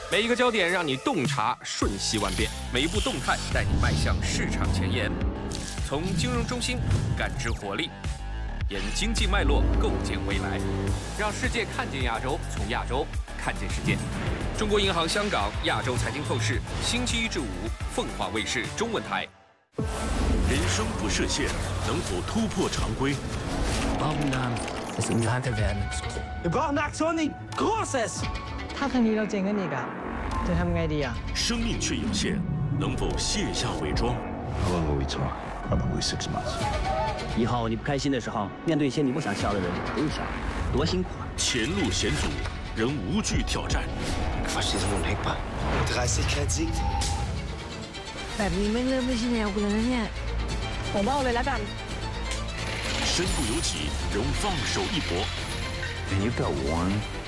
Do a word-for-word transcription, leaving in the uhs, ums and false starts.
每一个焦点让你洞察瞬息万变，每一步动态带你迈向市场前沿。从金融中心感知活力，沿经济脉络构建未来，让世界看见亚洲，从亚洲看见世界。中国银行香港亚洲财经透视，星期一至五，凤凰卫视中文台。 人生不设限，能否突破常规？ Barnack Tony Grosses 他肯定要整緊你㗎，你ทำไงดี啊？ 生命却有限，能否卸下伪装？ How long will we talk? Probably six months. 以后你不开心的时候，面对一些你不想笑的人，不用笑，多辛苦啊！ 前路险阻，仍无惧挑战。 dreißig Credit แบบนี้ไม่เริ่มไม่ใช่แนวกูแล้วนะเนี่ยผมเอาเลยแล้วกัน身不由己，仍放手一搏。 And you got one